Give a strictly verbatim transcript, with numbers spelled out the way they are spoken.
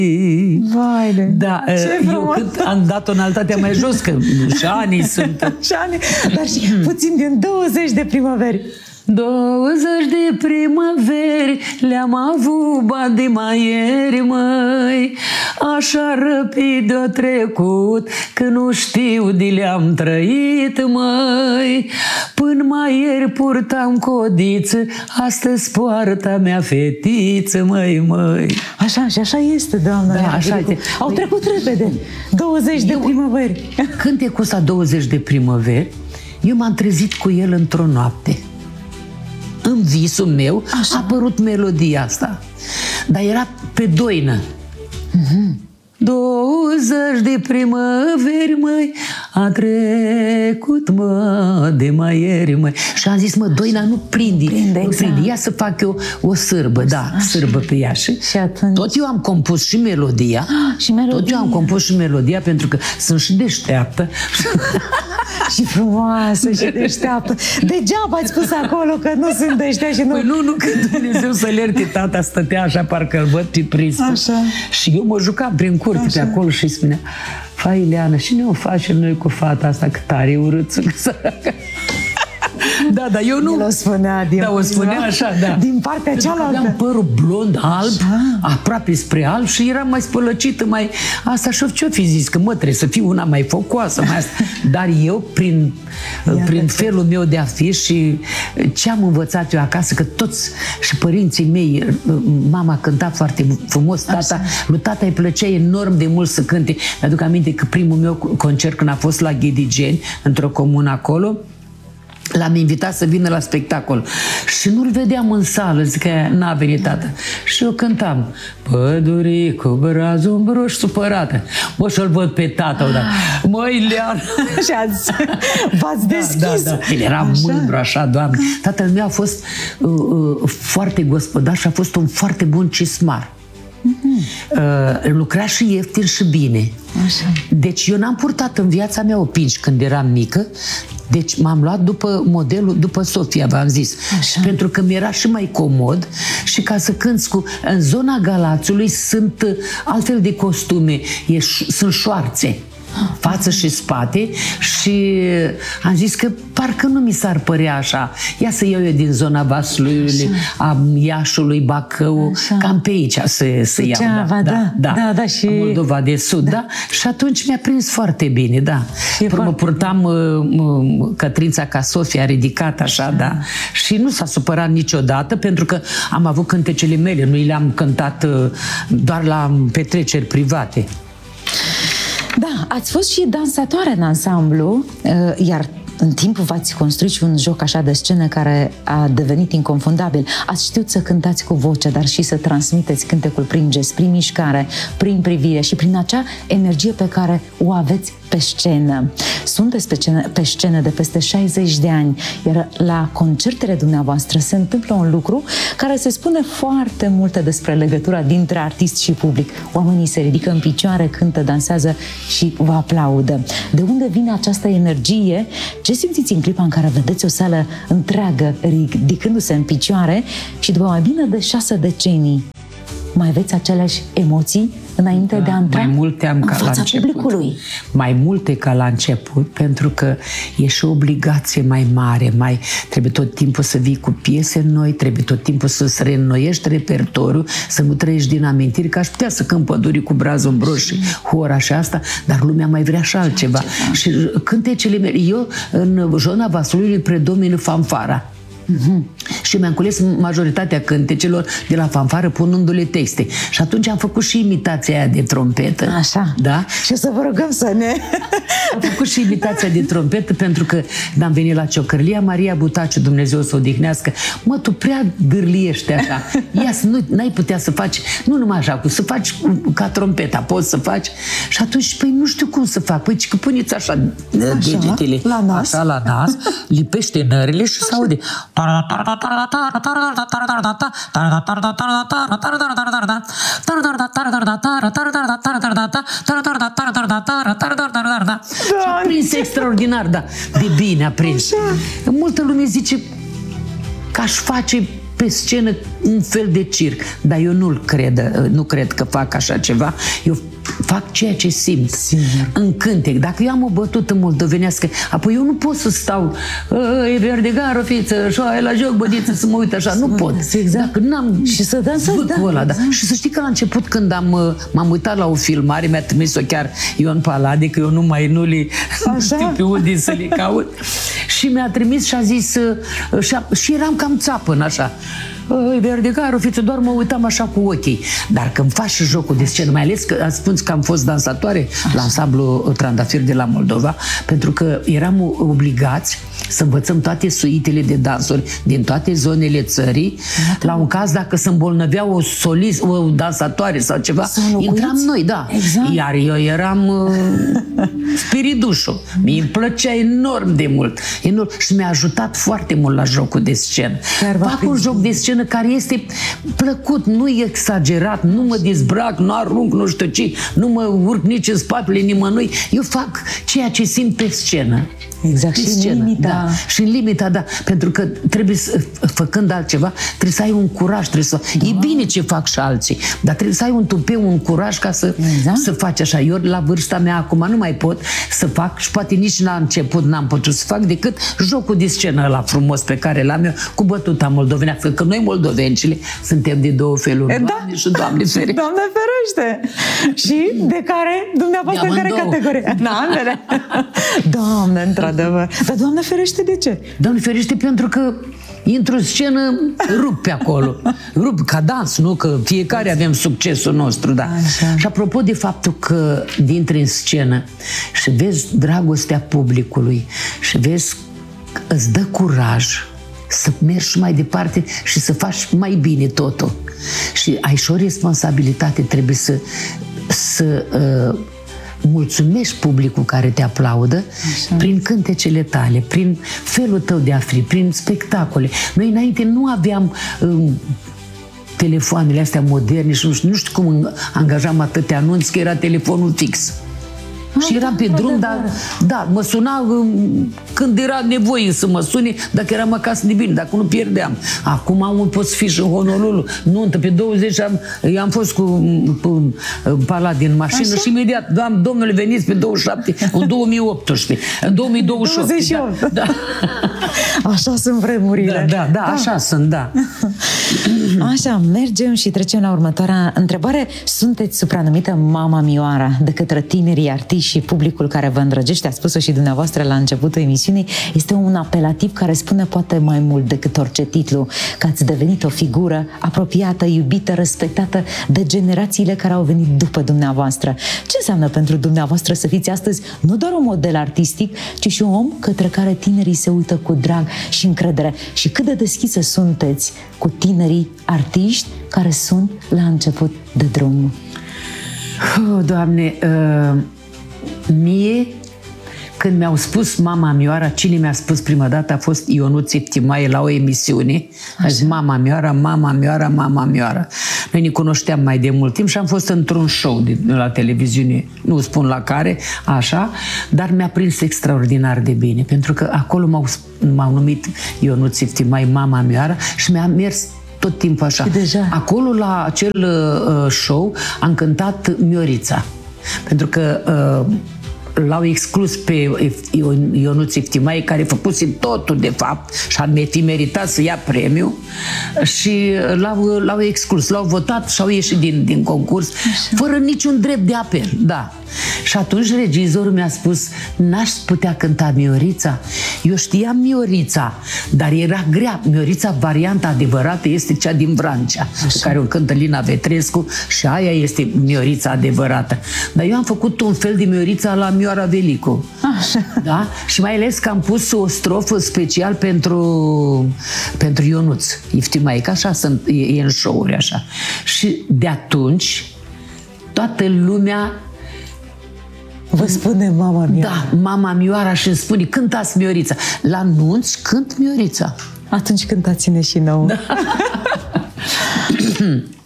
Vai de... Da, eu cât am dat tonalitatea mai jos, că și anii sunt. Și ani, dar și puțin din douăzeci de primăveri. douăzeci de primăveri le-am avut bani mai ieri, măi, așa răpid de-o trecut, că nu știu de le-am trăit, măi. Până mai ieri purtam codiță, astăzi poarta mea fetiță, măi, măi. Așa, și așa este, doamnă. Da, așa este. Au trecut repede, douăzeci de primăveri. Cântecul ăsta douăzeci de primăveri, eu m-am trezit cu el într-o noapte. În visul meu Așa. a apărut melodia asta. Dar era pe doină. Mm-hmm. douăzeci de primăveri, măi, a trecut, mă, de mai ieri, măi. Și am zis, mă, doina nu prinde. Prinde, nu exact. prinde. Ia să fac eu o sârbă, da, Așa. sârbă pe ea. Și, și atunci... tot eu am compus și melodia. Ah, și melodia. Tot eu am compus și melodia, pentru că sunt și deșteaptă. Și frumoasă și deșteaptă. Degeaba ați spus acolo că nu sunt deștea și nu... Păi nu, nu, că Dumnezeu să-l ierte, tata stătea așa, parcă îl văd pe pristă. Așa. Și eu mă jucam prin curte pe acolo și spunea, fai, Ileana, și ne o facem noi cu fata asta, că tare urâță, că săracă. Da, dar eu nu... El o spunea din, da, o spunea așa, da. Din partea Pentru cealaltă. Că aveam părul blond, alb, așa. aproape spre alb și eram mai spălăcită, mai... Asta și ce-o fi zis? Că mă, trebuie să fiu una mai focoasă, mai asta. Dar eu, prin, prin felul meu de a fi și ce am învățat eu acasă, că toți și părinții mei, mama cânta foarte frumos, tata, așa. lui tata îi plăcea enorm de mult să cânte. Mi-aduc aminte că primul meu concert, când a fost la Ghidigeni, într-o comună acolo, l-am invitat să vină la spectacol și nu-l vedeam în sală, zic că n-a venit tată. Și eu cântam pădurii cu brazul îmbroș supărată. Bă, și-l văd pe tata odată. Măi, Ileana! Și ați, v-ați deschis. Da, da, da. El era așa. mândru așa, Doamne. Tatăl meu a fost uh, uh, foarte gospodar și a fost un foarte bun cismar. Uh-huh. Uh, lucra și ieftin și bine. Așa. Deci eu n-am purtat în viața mea opinci când eram mică. Deci m-am luat după modelul, după Sofia, v-am zis. Așa. Pentru că mi-era și mai comod și ca să cânți cu... În zona Galațiului sunt altfel de costume, e, sunt șoarțe. Față și spate și am zis că parcă nu mi s-ar părea așa. Ia să iau eu din zona Vaslui, a Iașului, Bacău, așa. Cam pe aici să, să iau. Ceava, da, da, da, da, da, și... Moldova de Sud, da. da. Și atunci mi-a prins foarte bine, da. Mă purtam uh, cătrința ca Sofia, ridicat așa, așa, da. Și nu s-a supărat niciodată, pentru că am avut cântecele mele, nu le-am cântat uh, doar la petreceri private. Da, ați fost și dansatoare în ansamblu, iar în timp v-ați construit și un joc așa de scenă care a devenit inconfundabil. Ați știut să cântați cu voce, dar și să transmiteți cântecul prin gest, prin mișcare, prin privire și prin acea energie pe care o aveți pe scenă. Sunteți pe scenă, pe scenă de peste șaizeci de ani, iar la concertele dumneavoastră se întâmplă un lucru care se spune foarte multe despre legătura dintre artist și public. Oamenii se ridică în picioare, cântă, dansează și vă aplaudă. De unde vine această energie? Ce simțiți în clipa în care vedeți o sală întreagă ridicându-se în picioare și după mai bine de șase decenii mai aveți aceleași emoții înainte da, de a intra mai multe am în ca fața la început. publicului? Mai multe ca la început, pentru că e și o obligație mai mare, mai trebuie tot timpul să vii cu piese noi, trebuie tot timpul să-ți reînnoiești repertoriul, să nu trăiești din amintiri, că aș putea să cânt Pădurii cu brazul îmbroș și hora și asta, dar lumea mai vrea și altceva. Ceva. Și cântecele mele, eu în zona Vaslui predomină fanfara. Mm-hmm. Și mi-am cules majoritatea cântecelor de la fanfară punându-le texte. Și atunci am făcut și imitația aia de trompetă. Așa. Da? Și să vă rugăm să ne... Am făcut și imitația de trompetă pentru că am venit la Ciocărlia, Maria Butaciu, Dumnezeu să o odihnească. Mă, tu prea gârliești așa. Ia să nu, n-ai putea să faci, nu numai așa, cu, să faci ca trompeta, poți să faci. Și atunci, păi nu știu cum să fac. Păi că puneți așa, așa degetele. La nas. Așa la nas, lipește nările și se aude. Și-a prins extraordinar, da. De bine a prins. Multă lume zice că aș face pe scenă un fel de circ, dar eu nu-l cred, nu cred că fac așa ceva. Eu fac ceea ce simt. Sigur. În cântec. Dacă eu am o bătută moldovenească, apoi eu nu pot să stau e verdegar, o fiță, șoaie la joc, bădiță, să mă uit așa. Nu pot. Exact. Dacă n-am Și să dansezi, vârful da, ăla, da. exact. Și să știi că la început, când am, m-am uitat la o filmare, mi-a trimis-o chiar Ion Palade, că eu nu mai nu li nu știu pe unde să le caut. Și mi-a trimis și a zis și, a, și eram cam țapăn așa. E verdegar, o fiță, doar mă uitam așa cu ochii. Dar când faci jocul de scenă, mai ales că ați spus că am fost dansatoare așa la ansamblu Trandafir de la Moldova, pentru că eram obligați să învățăm toate suitele de dansuri din toate zonele țării. La un caz, dacă se îmbolnăvea o solist, o dansatoare sau ceva, intram noi, da. Exact. Iar eu eram uh, spiridușul. Mi-i plăcea enorm de mult. Enorm. Și mi-a ajutat foarte mult la jocul de scenă. Fac un joc de scenă care este plăcut, nu e exagerat, nu mă dezbrac, nu arunc, nu știu ce, nu mă urc nici în spatele nimănui. Eu fac ceea ce simt pe scenă. Exact, și în limita. Da. Și în limita, da. Pentru că trebuie să, făcând altceva, trebuie să ai un curaj, trebuie să... Da. E bine ce fac și alții, dar trebuie să ai un tupeu, un curaj ca să, exact. să faci așa. Eu, la vârsta mea, acum nu mai pot să fac și poate nici la început n-am putut să fac decât jocul de scenă ăla frumos pe care l-am eu cu bătuta moldovenească, că noi moldovencile suntem de două feluri. E, da. Doamne și Doamne ferește. Doamne ferește! Și de care? Dumneavoastră în care categorie? Da, ambele. Doamne, într-adevăr. Dar Doamne ferește de ce? Doamne ferește pentru că intru în scenă, rup pe acolo. Rup ca dans, nu? Că fiecare avem succesul nostru, da. Așa. Și apropo de faptul că intri în scenă și vezi dragostea publicului și vezi că îți dă curaj să mergi mai departe și să faci mai bine totul. Și ai și o responsabilitate, trebuie să, să uh, mulțumești publicul care te aplaudă. Așa. Prin cântecele tale, prin felul tău de a fi, prin spectacole. Noi înainte nu aveam um, telefoanele astea moderne și nu știu, nu știu cum angajam atâtea anunți, că era telefonul fix. Ah, și eram pe drum, dar da, mă suna um, când era nevoie să mă sune, dacă eram acasă de bine, dacă nu pierdeam. Acum am poți fi și în Honolulu. Nuntă pe douăzeci, am, am fost cu um, Palade în mașină. Așa? Și imediat, doamne, domnule, veniți pe douăzeci și șapte, în două mii optsprezece, în două mii douăzeci și opt. douăzeci și opt. Da, da. Așa sunt vremurile. Da, da, da, da, așa sunt, da. Așa, mergem și trecem la următoarea întrebare. Sunteți supranumită Mama Mioara de către tinerii artiști și publicul care vă îndrăgește, a spus-o și dumneavoastră la începutul emisiunii. Este un apelativ care spune poate mai mult decât orice titlu, că ați devenit o figură apropiată, iubită, respectată de generațiile care au venit după dumneavoastră. Ce înseamnă pentru dumneavoastră să fiți astăzi nu doar un model artistic, ci și un om către care tinerii se uită cu drag și încredere? Și cât de deschisă sunteți cu tinerii artiști care sunt la început de drum? Oh, Doamne, uh... mie, când mi-au spus Mama Mioara, cine mi-a spus prima dată a fost Ionuț Iftimaie la o emisiune. A zis Mama Mioara, Mama Mioara, Mama Mioara. Noi ne cunoșteam mai de mult timp și am fost într-un show de, la televiziune, nu spun la care, așa, dar mi-a prins extraordinar de bine, pentru că acolo m-au, m-au numit Ionuț Iftimaie Mama Mioara și mi-a mers tot timpul așa. Deja. Acolo, la acel uh, show, am cântat Miorița. Pentru că uh, l-au exclus pe Ionuț Iftimaie, care făcuse totul, de fapt, și ar fi meritat să ia premiu, și l-au, l-au exclus, l-au votat și au ieșit din, din concurs, așa, fără niciun drept de apel, da. Și atunci regizorul mi-a spus, n-aș putea cânta Miorița? Eu știam Miorița, dar era grea. Miorița, varianta adevărată, este cea din Vrancea, pe care o cântă Lina Vetrescu, și aia este Miorița adevărată. Dar eu am făcut un fel de Miorița la Mioara Velicu. Așa. Da? Și mai ales că am pus o strofă special pentru, pentru Ionuț Iftimaie, că așa sunt, e, e în show-uri așa. Și de atunci toată lumea vă spune Mama Mioara. Da, Mama Mioara, și îmi spune, cântați Miorița. La nunți cânt Miorița. Atunci cântați-ne și nouă. Da.